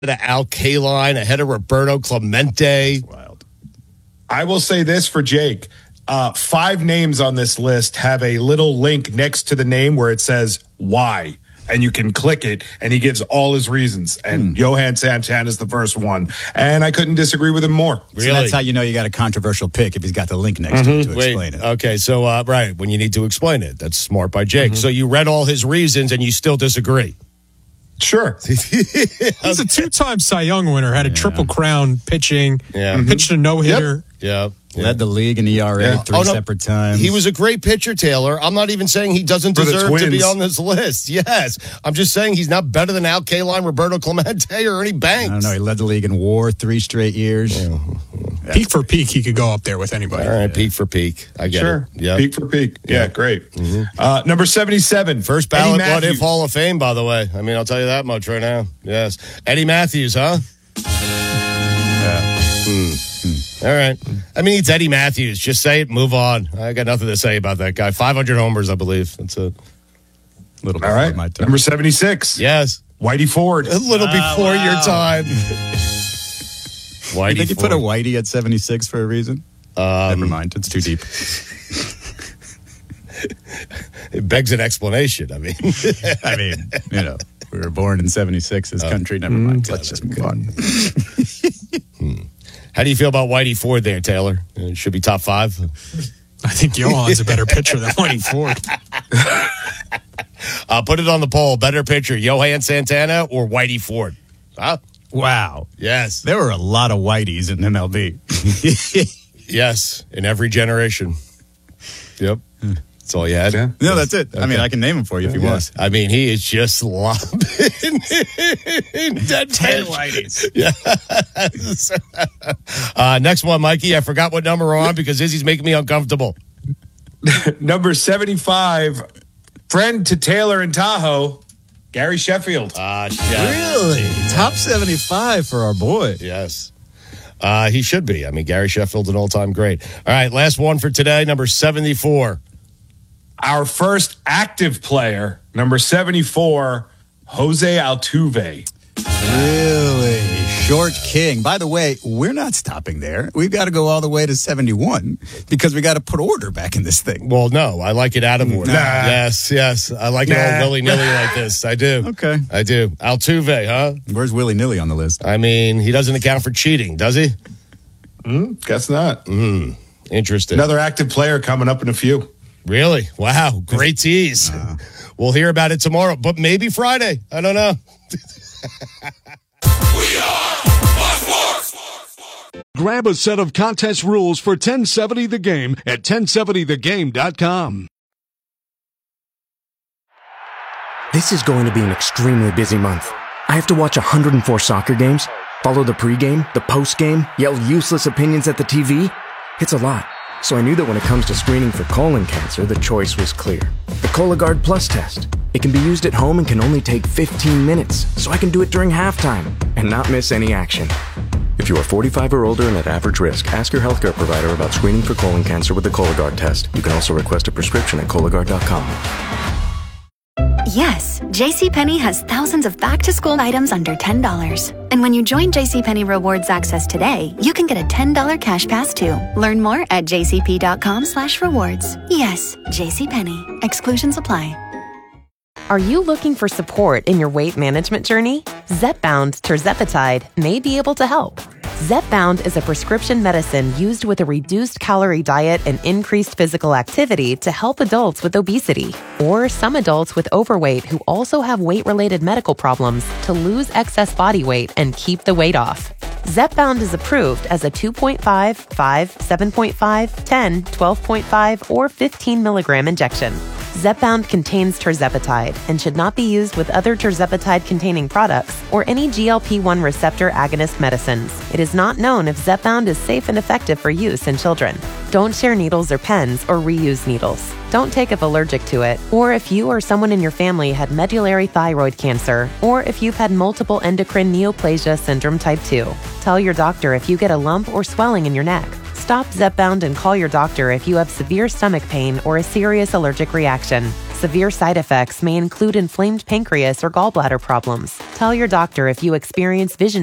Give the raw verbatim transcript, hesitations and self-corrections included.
of Al Kaline, ahead of Roberto Clemente. Wild. I will say this for Jake. Uh, five names on this list have a little link next to the name where it says why. And you can click it, and he gives all his reasons. And hmm. Johan Santana is the first one. And I couldn't disagree with him more. Really? So that's how you know you got a controversial pick, if he's got the link next mm-hmm. to it to Wait, explain it. Okay, so, uh, right, when you need to explain it. That's smart by Jake. Mm-hmm. So you read all his reasons, and you still disagree. Sure. He's a two-time Cy Young winner, had a yeah. triple crown pitching, yeah. mm-hmm. pitched a no-hitter. Yep. yep. Yeah. Led the league in E R A yeah. three oh, no. separate times. He was a great pitcher, Taylor. I'm not even saying he doesn't For deserve to be on this list. Yes. I'm just saying he's not better than Al Kaline, Roberto Clemente, or Ernie Banks. I don't know. He led the league in WAR three straight years. Yeah. Yeah. Peak for peak, he could go up there with anybody. All right, yeah. peak for peak. I get sure. it. Yeah. Peak for peak. Yeah, yeah. great. Mm-hmm. Uh, number seventy-seven. First ballot What If Hall of Fame, by the way. I mean, I'll tell you that much right now. Yes. Eddie Matthews, huh? Yeah. Hmm. All right. I mean, it's Eddie Matthews. Just say it, move on. I got nothing to say about that guy. five hundred homers, I believe. That's it. A little All right. My time. Number seventy-six. Yes. Whitey Ford. A little uh, before wow. your time. Whitey you think you put a Whitey at seventy-six for a reason? Um, Never mind. It's too deep. It begs an explanation. I mean, I mean, you know, we were born in seventy-six as uh, country. Never mm, mind. Let's just move on. hmm. How do you feel about Whitey Ford there, Taylor? It should be top five. I think Johan's a better pitcher than Whitey Ford. uh, put it on the poll. Better pitcher, Johan Santana or Whitey Ford? Huh? Wow. Yes. There were a lot of Whiteys in M L B. Yes, in every generation. Yep. That's all you had? Yeah. No, that's it. Okay. I mean, I can name him for you if you yes. want. I mean, he is just lobbing dead ten Whiteys. Yeah. uh, next one, Mikey. I forgot what number we're on because Izzy's making me uncomfortable. Number seventy-five, friend to Taylor and Tahoe, Gary Sheffield. Ah, uh, really? Top seventy-five for our boy. Yes. Uh, he should be. I mean, Gary Sheffield's an all-time great. All right, last one for today, number seventy-four. Our first active player, number seventy-four, Jose Altuve. Really? Short king. By the way, we're not stopping there. We've got to go all the way to seventy-one because we got to put order back in this thing. Well, no, I like it out of order. Nah. Yes, yes. I like nah. it all willy-nilly like this. I do. Okay. I do. Altuve, huh? Where's willy-nilly on the list? I mean, he doesn't account for cheating, does he? Mm, guess not. Mm, interesting. Another active player coming up in a few. Really? Wow. Great tease. Uh, we'll hear about it tomorrow, but maybe Friday. I don't know. We are Fox Sports. Grab a set of contest rules for ten seventy The Game at ten seventy the game dot com. This is going to be an extremely busy month. I have to watch one hundred four soccer games, follow the pregame, the postgame, yell useless opinions at the T V. It's a lot. So I knew that when it comes to screening for colon cancer, the choice was clear. The Cologuard Plus test. It can be used at home and can only take fifteen minutes, so I can do it during halftime and not miss any action. If you are forty-five or older and at average risk, ask your healthcare provider about screening for colon cancer with the Cologuard test. You can also request a prescription at Cologuard dot com. Yes, JCPenney has thousands of back-to-school items under ten dollars. And when you join JCPenney Rewards Access today, you can get a ten dollars cash pass too. Learn more at jcp.com slash rewards. Yes, JCPenney. Exclusions apply. Are you looking for support in your weight management journey? Zepbound tirzepatide may be able to help. Zepbound is a prescription medicine used with a reduced calorie diet and increased physical activity to help adults with obesity or some adults with overweight who also have weight-related medical problems to lose excess body weight and keep the weight off. Zepbound is approved as a two point five, five, seven point five, ten, twelve point five, or fifteen milligram injection. Zepbound contains tirzepatide and should not be used with other tirzepatide-containing products or any G L P one receptor agonist medicines. It is not known if Zepbound is safe and effective for use in children. Don't share needles or pens or reuse needles. Don't take if allergic to it, or if you or someone in your family had medullary thyroid cancer, or if you've had multiple endocrine neoplasia syndrome type two. Tell your doctor if you get a lump or swelling in your neck. Stop Zepbound and call your doctor if you have severe stomach pain or a serious allergic reaction. Severe side effects may include inflamed pancreas or gallbladder problems. Tell your doctor if you experience vision